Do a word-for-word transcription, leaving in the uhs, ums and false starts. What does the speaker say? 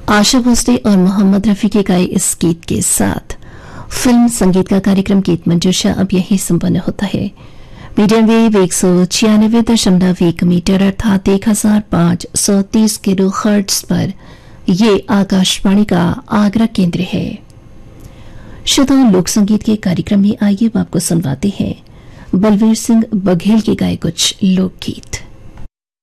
आशा भोसले और मोहम्मद रफी के गाए इस गीत के साथ फिल्म संगीत का कार्यक्रम गीत मंजूषा अब यही संपन्न होता है। मीडियम वेव एक सौ छियानवे दशमलव एक मीटर अर्थात एक हजार पांच सौ तीस किलो हर्ट्ज पर ये आकाशवाणी का आगरा केंद्र है। श्रोताओं, लोक संगीत के कार्यक्रम में आइए अब आपको सुनवाते हैं बलवीर सिंह बघेल के गाए कुछ लोकगीत।